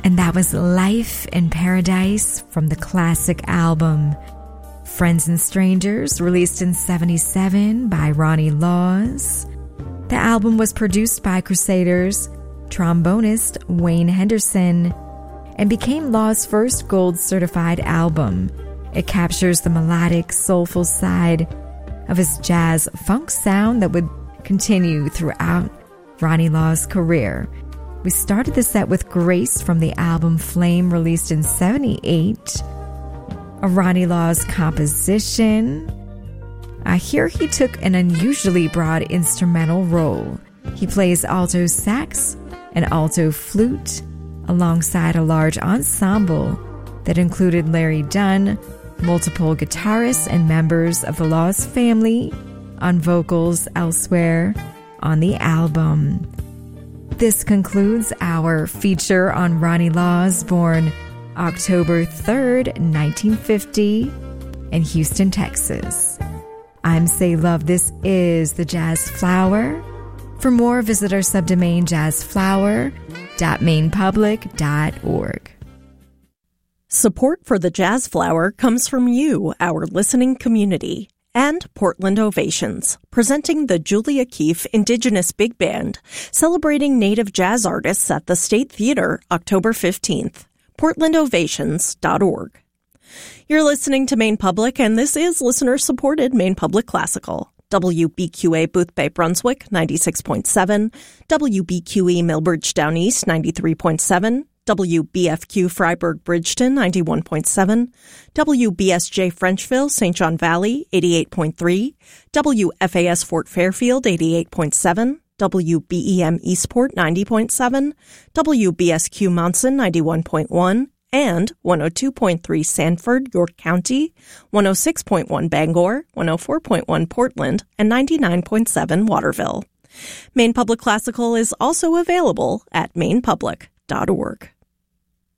And that was Life in Paradise from the classic album Friends and Strangers, released in '77 by Ronnie Laws. The album was produced by Crusaders trombonist Wayne Henderson and became Laws' first gold-certified album. It captures the melodic, soulful side of his jazz funk sound that would continue throughout Ronnie Laws' career. We started the set with Grace from the album Flame, released in '78, a Ronnie Laws composition. Here he took an unusually broad instrumental role. He plays alto sax and alto flute alongside a large ensemble that included Larry Dunn, multiple guitarists and members of the Laws family on vocals elsewhere on the album. This concludes our feature on Ronnie Laws, born October 3rd, 1950 in Houston, Texas. I'm Say Love. This is the Jazz Flower. For more, visit our subdomain jazzflower.mainpublic.org. Support for the Jazz Flower comes from you, our listening community, and Portland Ovations, presenting the Julia Keefe Indigenous Big Band, celebrating Native jazz artists at the State Theater October 15th. PortlandOvations.org. You're listening to Maine Public, and this is listener-supported Maine Public Classical. WBQA Boothbay Brunswick, 96.7, WBQE Millbridge Down East, 93.7, WBFQ Freiburg Bridgeton, 91.7, WBSJ Frenchville, St. John Valley, 88.3, WFAS Fort Fairfield, 88.7, WBEM Eastport, 90.7, WBSQ Monson, 91.1, and 102.3 Sanford, York County, 106.1 Bangor, 104.1 Portland, and 99.7 Waterville. Maine Public Classical is also available at mainpublic.org.